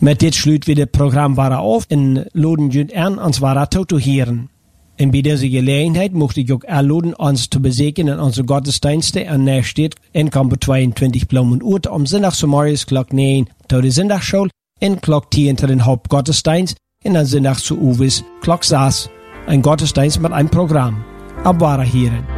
Met dit sluit weer het programma waren af en loden jullie aan ons waren toe te horen. En bij deze gelegenheid mocht ik ook aanloden ons te bezoeken in onze godsdiensten aan Nijstedt in kamp 22 Bloemen-Oert om zondagsmorgens klok 9 tot de zondagschool en klok 10 tot den Hauptgottesdienst en dan zondags zu Uwes klok 6 een gottesdienst met een programma. Ab waren heren.